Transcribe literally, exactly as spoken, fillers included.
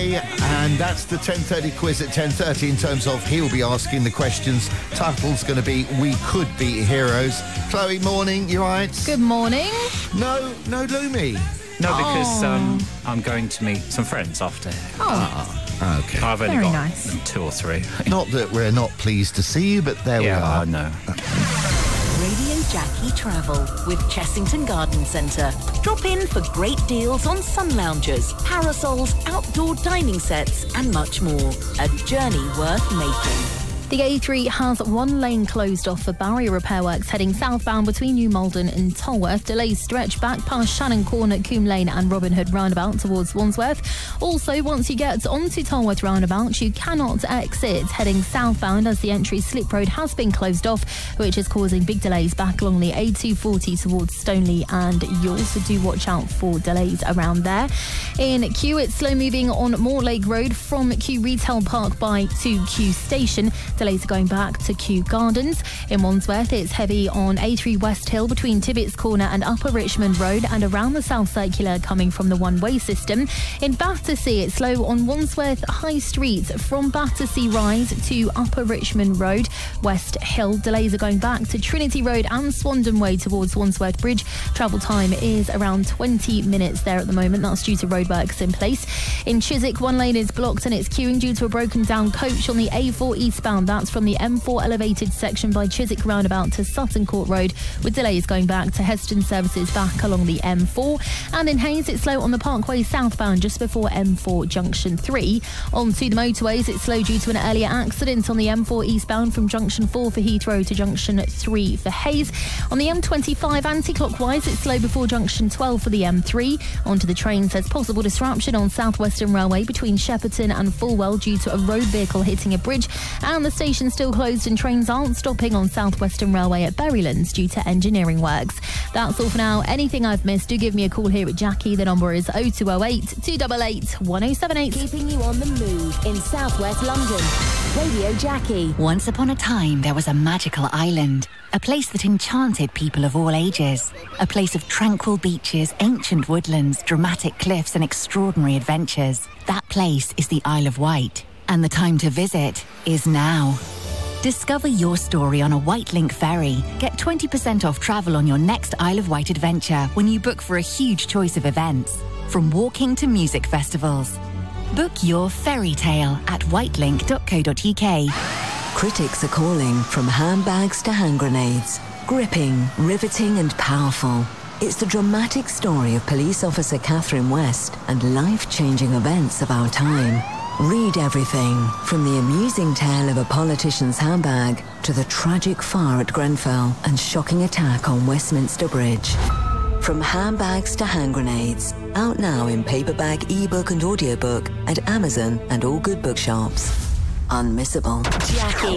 Chloe, and that's the ten thirty quiz at ten thirty in terms of he'll be asking the questions. Title's going to be We Could Be Heroes. Chloe, morning, you right? Good morning. No, no Lumi. No, because um, I'm going to meet some friends after. Oh, Ah, okay. I've only Very got nice. two or three. Not that we're not pleased to see you, but there Yeah, we are. I know. Radio Jackie Travel with Chessington Garden Centre. Drop in for great deals on sun loungers, parasols, outdoor dining sets and much more. A journey worth making. the A three has one lane closed off for barrier repair works heading southbound between New Malden and Tolworth. Delays stretch back past Shannon Corner, Coombe Lane and Robin Hood roundabout towards Wandsworth. Also, once you get onto Tolworth roundabout, you cannot exit heading southbound as the entry slip road has been closed off, which is causing big delays back along the A two forty towards Stoneleigh, and you also do watch out for delays around there. In Kew, it's slow moving on Mortlake Road from Kew Retail Park by to Kew Station. Delays are going back to Kew Gardens. In Wandsworth, it's heavy on A three West Hill between Tibbets Corner and Upper Richmond Road and around the South Circular coming from the one-way system. In Battersea, it's slow on Wandsworth High Street from Battersea Rise to Upper Richmond Road, West Hill. Delays are going back to Trinity Road and Swandon Way towards Wandsworth Bridge. Travel time is around twenty minutes there at the moment. That's due to roadworks in place. In Chiswick, one lane is blocked and it's queuing due to a broken down coach on the A four eastbound. That's from the M four elevated section by Chiswick roundabout to Sutton Court Road, with delays going back to Heston services back along the M four. And in Hayes, it's slow on the Parkway southbound just before M four junction three. On to the motorways, it's slow due to an earlier accident on the M four eastbound from junction four for Heathrow to junction three for Hayes. On the M twenty-five anti-clockwise, it's slow before junction twelve for the M three. Onto the trains, there's possible disruption on South Western Railway between Shepperton and Fulwell due to a road vehicle hitting a bridge, and the station's still closed and trains aren't stopping on South Western Railway at Berrylands due to engineering works. That's all for now. Anything I've missed, do give me a call here at Jackie. The number is oh two oh eight, two eight eight, one oh seven eight. Keeping you on the move in southwest London. Radio Jackie. Once upon a time, there was a magical island, a place that enchanted people of all ages, a place of tranquil beaches, ancient woodlands, dramatic cliffs and extraordinary adventures. That place is the Isle of Wight, and the time to visit is now. Discover your story on a Wightlink ferry. Get twenty percent off travel on your next Isle of Wight adventure when you book for a huge choice of events, from walking to music festivals. Book your fairy tale at wightlink dot co dot uk. Critics are calling from handbags to hand grenades. Gripping, riveting and powerful. It's the dramatic story of police officer Catherine West and life-changing events of our time. Read everything from the amusing tale of a politician's handbag to the tragic fire at Grenfell and shocking attack on Westminster Bridge. From handbags to hand grenades, out now in paperback, ebook and audiobook at Amazon and all good bookshops. Unmissable. Jackie.